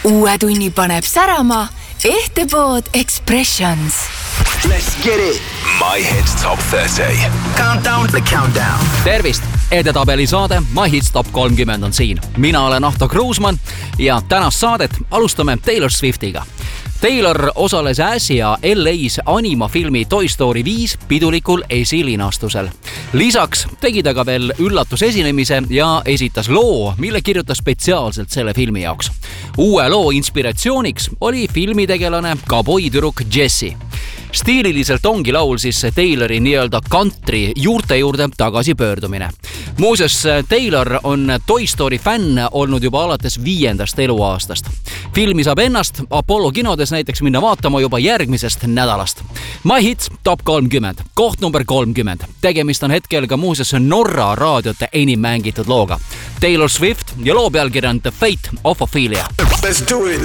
Uue tunni paneb särama Ehtepood Expressions. Let's get it. My Hits Top 30. Countdown, the countdown. Tervist! Edetabeli saade My Hits Top 30 on siin. Mina olen Ahto Kruusmann ja tänast saadet alustame Taylor Swiftiga. Taylor osales äsja LA's animafilmi Toy Story 5 pidulikul esilinastusel. Lisaks tegi ta ka veel üllatusesinemise ja esitas loo, mille kirjutas spetsiaalselt selle filmi jaoks. Uue loo inspiratsiooniks oli filmitegelane kauboitüdruk Jessie. Stiililiselt ongi laul siis Taylori nii-öelda country juurte juurde tagasi pöördumine. Muuseas, Taylor on Toy Story fänn olnud juba alates 5. eluaastast. Filmi saab ennast Apollo kinodes näiteks minna vaatama juba järgmisest nädalast. My Hits Top 30, koht number 30. Tegemist on hetkel ka muuseas Norra raadiote enim mängitud looga. Taylor Swift ja loo pealkiri on The Fate of Ophelia. Let's do it.